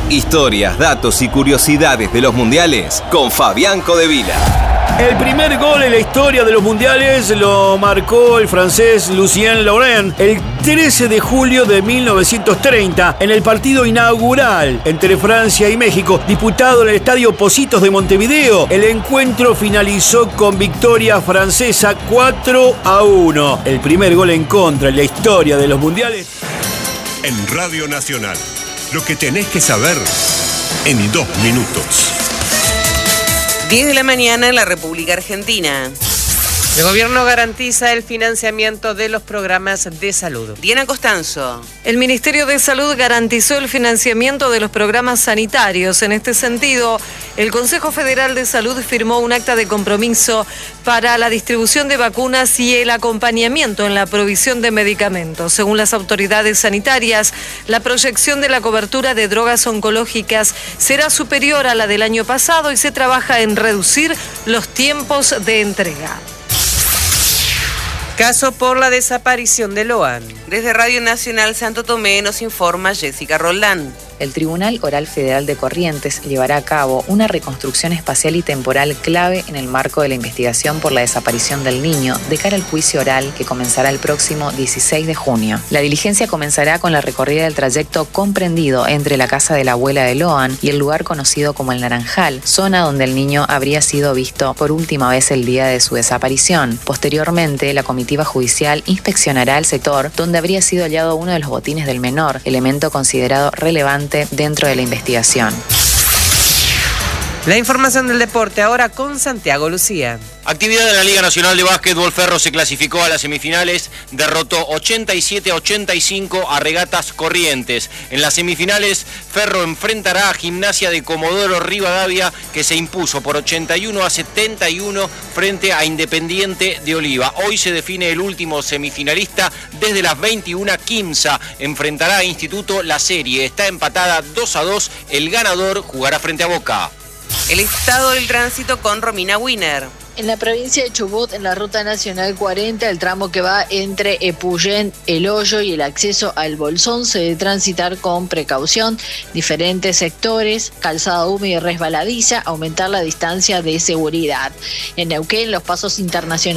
Historias, datos y curiosidades de los mundiales con Fabián Codevila. El primer gol en la historia de los mundiales lo marcó el francés Lucien Laurent el 13 de julio de 1930 en el partido inaugural entre Francia y México, disputado en el Estadio Pocitos de Montevideo. El encuentro finalizó con victoria francesa 4-1. El primer gol en contra en la historia de los mundiales. En Radio Nacional, lo que tenés que saber en 2 minutos. 10 de la mañana en la República Argentina. El gobierno garantiza el financiamiento de los programas de salud. Diana Costanzo. El Ministerio de Salud garantizó el financiamiento de los programas sanitarios. En este sentido, el Consejo Federal de Salud firmó un acta de compromiso para la distribución de vacunas y el acompañamiento en la provisión de medicamentos. Según las autoridades sanitarias, la proyección de la cobertura de drogas oncológicas será superior a la del año pasado y se trabaja en reducir los tiempos de entrega. Caso por la desaparición de Loan. Desde Radio Nacional Santo Tomé nos informa Jessica Roldán. El Tribunal Oral Federal de Corrientes llevará a cabo una reconstrucción espacial y temporal clave en el marco de la investigación por la desaparición del niño de cara al juicio oral que comenzará el próximo 16 de junio. La diligencia comenzará con la recorrida del trayecto comprendido entre la casa de la abuela de Loan y el lugar conocido como El Naranjal, zona donde el niño habría sido visto por última vez el día de su desaparición. Posteriormente, la comitiva judicial inspeccionará el sector donde habría sido hallado uno de los botines del menor, elemento considerado relevante dentro de la investigación. La información del deporte ahora con Santiago Lucía. Actividad de la Liga Nacional de Básquetbol. Ferro se clasificó a las semifinales, derrotó 87-85 a Regatas Corrientes. En las semifinales, Ferro enfrentará a Gimnasia de Comodoro Rivadavia, que se impuso por 81-71 frente a Independiente de Oliva. Hoy se define el último semifinalista. Desde las 21, Quimsa enfrentará a Instituto. La serie está empatada 2-2. El ganador jugará frente a Boca. El estado del tránsito con Romina Wiener. En la provincia de Chubut, en la Ruta Nacional 40, el tramo que va entre Epuyén, El Hoyo y el acceso al Bolsón se debe transitar con precaución. Diferentes sectores, calzada húmeda y resbaladiza, aumentar la distancia de seguridad. En Neuquén, los pasos internacionales